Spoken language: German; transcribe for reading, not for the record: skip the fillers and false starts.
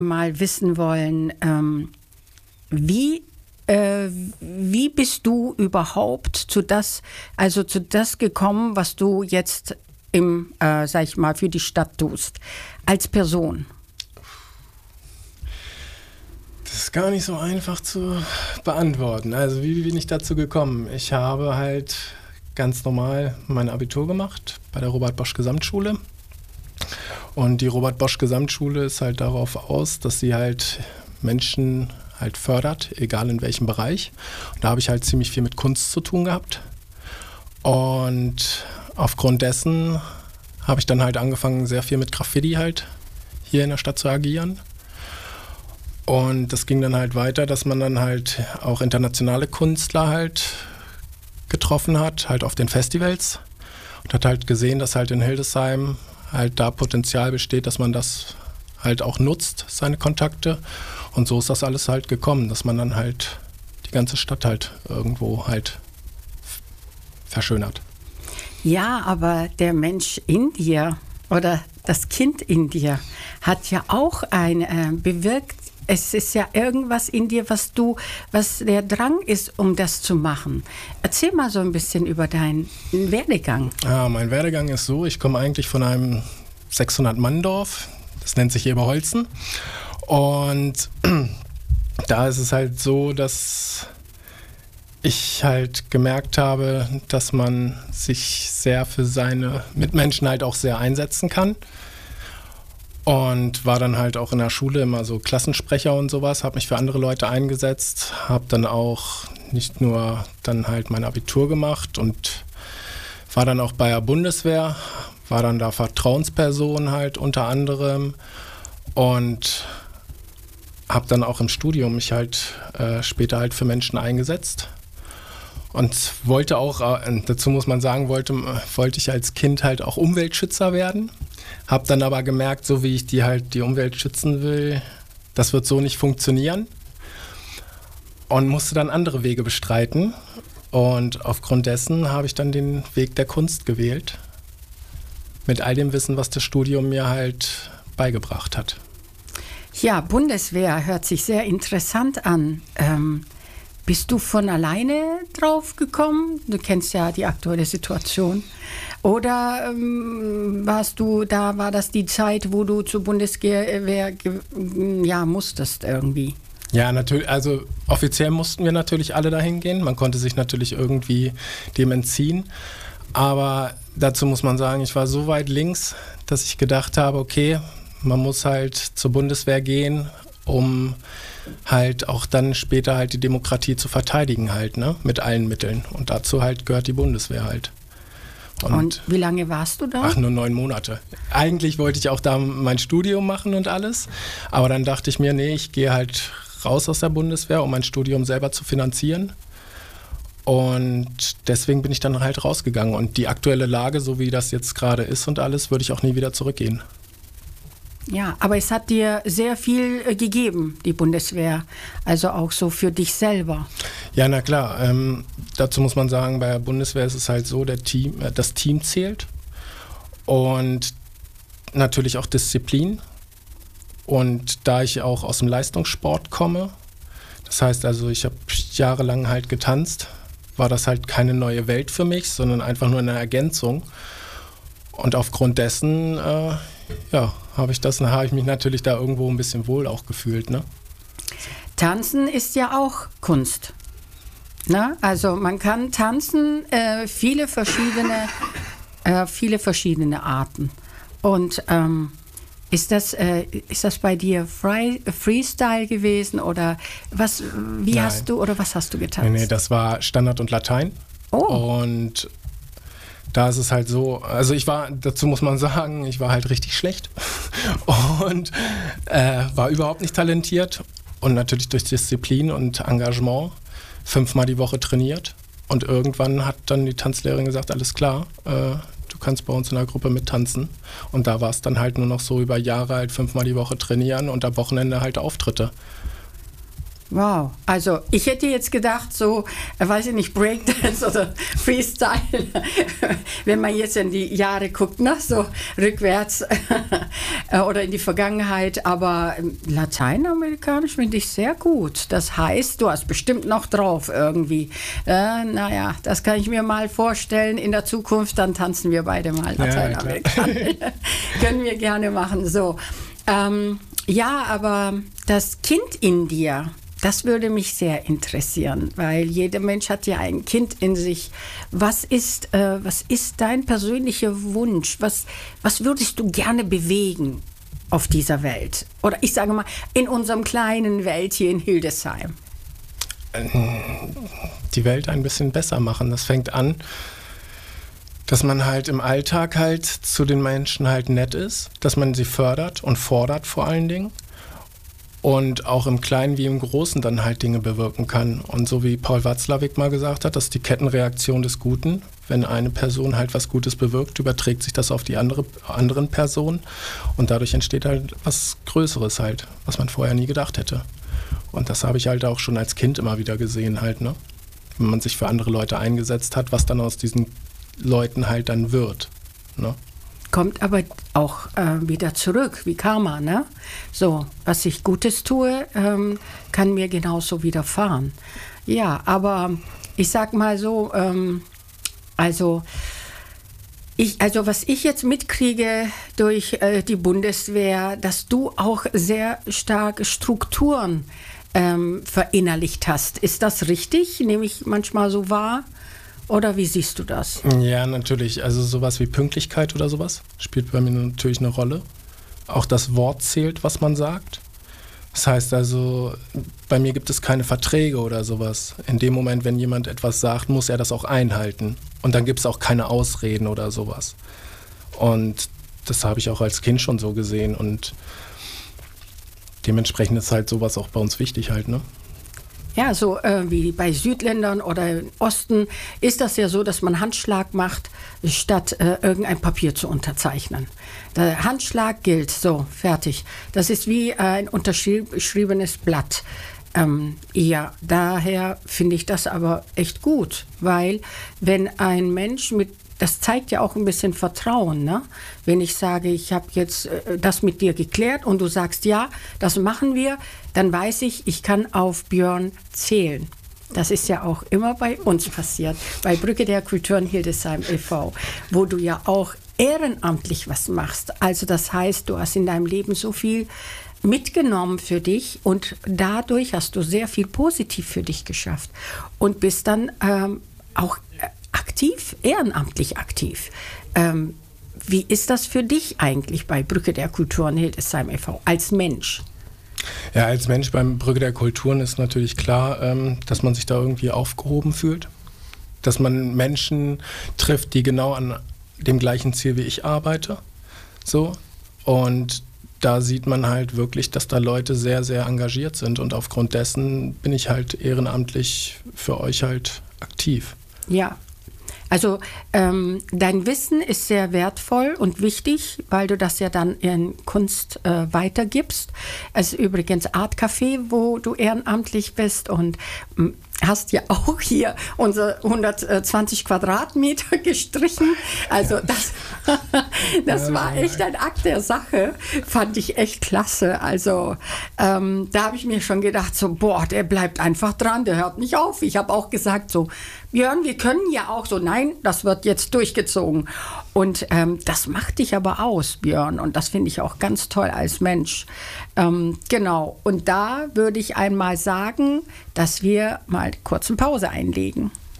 mal wissen wollen, wie bist du überhaupt zu das gekommen, was du jetzt sag ich mal, für die Stadt tust, als Person? Das ist gar nicht so einfach zu beantworten. Also wie bin ich dazu gekommen? Ich habe halt ganz normal mein Abitur gemacht bei der Robert-Bosch-Gesamtschule. Und die Robert-Bosch-Gesamtschule ist halt darauf aus, dass sie halt Menschen halt fördert, egal in welchem Bereich. Und da habe ich halt ziemlich viel mit Kunst zu tun gehabt. Und aufgrund dessen habe ich dann halt angefangen, sehr viel mit Graffiti halt hier in der Stadt zu agieren. Und das ging dann halt weiter, dass man dann halt auch internationale Künstler halt getroffen hat, halt auf den Festivals. Und hat halt gesehen, dass halt in Hildesheim halt da Potenzial besteht, dass man das halt auch nutzt, seine Kontakte. Und so ist das alles halt gekommen, dass man dann halt die ganze Stadt halt irgendwo halt verschönert. Ja, aber der Mensch in dir oder das Kind in dir hat ja auch bewirkt. Es ist ja irgendwas in dir, was der Drang ist, um das zu machen. Erzähl mal so ein bisschen über deinen Werdegang. Ja, mein Werdegang ist so, ich komme eigentlich von einem 600-Mann-Dorf, das nennt sich Eberholzen. Und da ist es halt so, dass ich halt gemerkt habe, dass man sich sehr für seine Mitmenschen halt auch sehr einsetzen kann. Und war dann halt auch in der Schule immer so Klassensprecher und sowas, habe mich für andere Leute eingesetzt, habe dann auch nicht nur dann halt mein Abitur gemacht und war dann auch bei der Bundeswehr, war dann da Vertrauensperson halt unter anderem und habe dann auch im Studium mich halt später halt für Menschen eingesetzt. Und wollte auch, dazu muss man sagen, wollte ich als Kind halt auch Umweltschützer werden. Habe dann aber gemerkt, so wie ich die Umwelt schützen will, das wird so nicht funktionieren. Und musste dann andere Wege bestreiten. Und aufgrund dessen habe ich dann den Weg der Kunst gewählt. Mit all dem Wissen, was das Studium mir halt beigebracht hat. Ja, Bundeswehr hört sich sehr interessant an. Bist du von alleine drauf gekommen? Du kennst ja die aktuelle Situation. Oder war das die Zeit, wo du zur Bundeswehr musstest irgendwie? Ja, natürlich. Also offiziell mussten wir natürlich alle dahin gehen. Man konnte sich natürlich irgendwie dem entziehen. Aber dazu muss man sagen, ich war so weit links, dass ich gedacht habe, okay, man muss halt zur Bundeswehr gehen, um halt auch dann später halt die Demokratie zu verteidigen halt, ne, mit allen Mitteln. Und dazu halt gehört die Bundeswehr halt. Und wie lange warst du da? Ach, nur 9 Monate. Eigentlich wollte ich auch da mein Studium machen und alles, aber dann dachte ich mir, nee, ich gehe halt raus aus der Bundeswehr, um mein Studium selber zu finanzieren. Und deswegen bin ich dann halt rausgegangen. Und die aktuelle Lage, so wie das jetzt gerade ist und alles, würde ich auch nie wieder zurückgehen. Ja, aber es hat dir sehr viel gegeben, die Bundeswehr, also auch so für dich selber. Ja, na klar. Dazu muss man sagen, bei der Bundeswehr ist es halt so, das Team zählt und natürlich auch Disziplin. Und da ich auch aus dem Leistungssport komme, das heißt also, ich habe jahrelang halt getanzt, war das halt keine neue Welt für mich, sondern einfach nur eine Ergänzung. Und aufgrund dessen, habe ich mich natürlich da irgendwo ein bisschen wohl auch gefühlt, ne? Tanzen ist ja auch Kunst. Ne? Also man kann tanzen, viele verschiedene Arten. Und ist das bei dir Freestyle gewesen oder was hast du getanzt? Nee, das war Standard und Latein. Oh. Und da ist es halt so, also dazu muss man sagen, ich war halt richtig schlecht und war überhaupt nicht talentiert und natürlich durch Disziplin und Engagement 5-mal die Woche trainiert und irgendwann hat dann die Tanzlehrerin gesagt, alles klar, du kannst bei uns in der Gruppe mittanzen und da war es dann halt nur noch so über Jahre halt 5-mal die Woche trainieren und am Wochenende halt Auftritte. Wow, also ich hätte jetzt gedacht, so, weiß ich nicht, Breakdance oder Freestyle, wenn man jetzt in die Jahre guckt, ne, so rückwärts oder in die Vergangenheit, aber lateinamerikanisch finde ich sehr gut. Das heißt, du hast bestimmt noch drauf irgendwie. Naja, das kann ich mir mal vorstellen in der Zukunft, dann tanzen wir beide mal Lateinamerikanisch. Können wir gerne machen, so. Ja, aber das Kind in dir, das würde mich sehr interessieren, weil jeder Mensch hat ja ein Kind in sich. Was ist dein persönlicher Wunsch? Was würdest du gerne bewegen auf dieser Welt? Oder ich sage mal, in unserem kleinen Welt hier in Hildesheim. Die Welt ein bisschen besser machen. Das fängt an, dass man halt im Alltag halt zu den Menschen halt nett ist, dass man sie fördert und fordert vor allen Dingen. Und auch im Kleinen wie im Großen dann halt Dinge bewirken kann. Und so wie Paul Watzlawick mal gesagt hat, das ist die Kettenreaktion des Guten. Wenn eine Person halt was Gutes bewirkt, überträgt sich das auf die anderen Personen. Und dadurch entsteht halt was Größeres halt, was man vorher nie gedacht hätte. Und das habe ich halt auch schon als Kind immer wieder gesehen halt, ne? Wenn man sich für andere Leute eingesetzt hat, was dann aus diesen Leuten halt dann wird, ne? Kommt aber auch wieder zurück, wie Karma, ne? So, was ich Gutes tue, kann mir genauso widerfahren. Ja, aber ich sag mal so, was ich jetzt mitkriege durch die Bundeswehr, dass du auch sehr stark Strukturen verinnerlicht hast. Ist das richtig? Nehme ich manchmal so wahr? Oder wie siehst du das? Ja, natürlich. Also sowas wie Pünktlichkeit oder sowas spielt bei mir natürlich eine Rolle. Auch das Wort zählt, was man sagt. Das heißt also, bei mir gibt es keine Verträge oder sowas. In dem Moment, wenn jemand etwas sagt, muss er das auch einhalten. Und dann gibt es auch keine Ausreden oder sowas. Und das habe ich auch als Kind schon so gesehen. Und dementsprechend ist halt sowas auch bei uns wichtig halt, ne? Ja, so wie bei Südländern oder im Osten ist das ja so, dass man Handschlag macht, statt irgendein Papier zu unterzeichnen. Der Handschlag gilt, so, fertig. Das ist wie ein unterschriebenes Blatt. Ja, daher finde ich das aber echt gut, weil wenn ein Mensch das zeigt ja auch ein bisschen Vertrauen, ne? Wenn ich sage, ich habe jetzt das mit dir geklärt und du sagst, ja, das machen wir, dann weiß ich, ich kann auf Björn zählen. Das ist ja auch immer bei uns passiert, bei Brücke der Kulturen Hildesheim e.V., wo du ja auch ehrenamtlich was machst. Also das heißt, du hast in deinem Leben so viel mitgenommen für dich und dadurch hast du sehr viel positiv für dich geschafft und bist dann auch aktiv, ehrenamtlich aktiv. Wie ist das für dich eigentlich bei Brücke der Kulturen Hildesheim e.V. als Mensch? Ja, als Mensch beim Brücke der Kulturen ist natürlich klar, dass man sich da irgendwie aufgehoben fühlt. Dass man Menschen trifft, die genau an dem gleichen Ziel wie ich arbeite. So. Und da sieht man halt wirklich, dass da Leute sehr, sehr engagiert sind. Und aufgrund dessen bin ich halt ehrenamtlich für euch halt aktiv. Ja. Also dein Wissen ist sehr wertvoll und wichtig, weil du das ja dann in Kunst weitergibst. Es ist übrigens Art Café, wo du ehrenamtlich bist und hast ja auch hier unsere 120 Quadratmeter gestrichen. Also das war echt ein Akt der Sache, fand ich echt klasse. Also da habe ich mir schon gedacht, so, boah, der bleibt einfach dran, der hört nicht auf. Ich habe auch gesagt, so, Björn, wir können ja auch so, nein, das wird jetzt durchgezogen. Und das macht dich aber aus, Björn. Und das finde ich auch ganz toll als Mensch. Genau. Und da würde ich einmal sagen, dass wir mal kurz eine Pause einlegen.